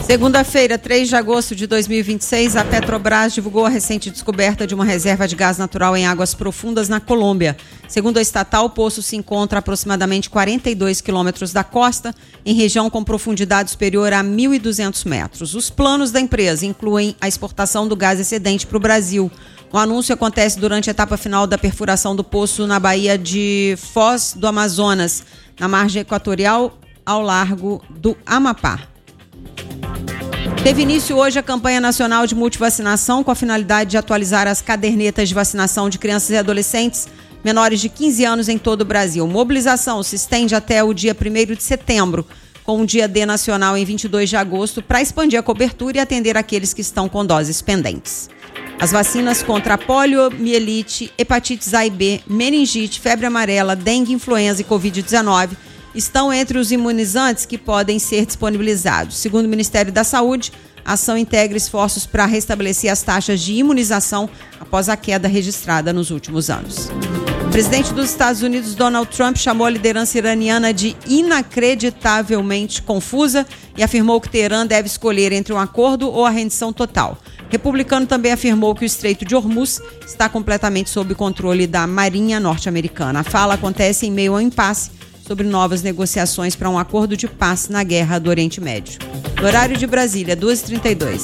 Segunda-feira, 3 de agosto de 2026, a Petrobras divulgou a recente descoberta de uma reserva de gás natural em águas profundas na Colômbia. Segundo a estatal, o poço se encontra a aproximadamente 42 quilômetros da costa, em região com profundidade superior a 1.200 metros. Os planos da empresa incluem a exportação do gás excedente para o Brasil. O anúncio acontece durante a etapa final da perfuração do poço na Baía de Foz do Amazonas, na margem equatorial ao largo do Amapá. Teve início hoje a campanha nacional de multivacinação com a finalidade de atualizar as cadernetas de vacinação de crianças e adolescentes menores de 15 anos em todo o Brasil. Mobilização se estende até o dia 1º de setembro, com o dia D nacional em 22 de agosto, para expandir a cobertura e atender aqueles que estão com doses pendentes. As vacinas contra poliomielite, hepatites A e B, meningite, febre amarela, dengue, influenza e Covid-19 estão entre os imunizantes que podem ser disponibilizados. Segundo o Ministério da Saúde, a ação integra esforços para restabelecer as taxas de imunização após a queda registrada nos últimos anos. O presidente dos Estados Unidos, Donald Trump, chamou a liderança iraniana de inacreditavelmente confusa e afirmou que Teherã deve escolher entre um acordo ou a rendição total. O republicano também afirmou que o Estreito de Hormuz está completamente sob controle da Marinha norte-americana. A fala acontece em meio a um impasse sobre novas negociações para um acordo de paz na guerra do Oriente Médio. No horário de Brasília, 2h32.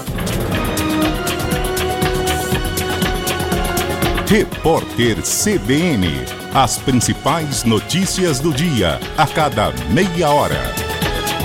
Repórter CBN. As principais notícias do dia, a cada meia hora.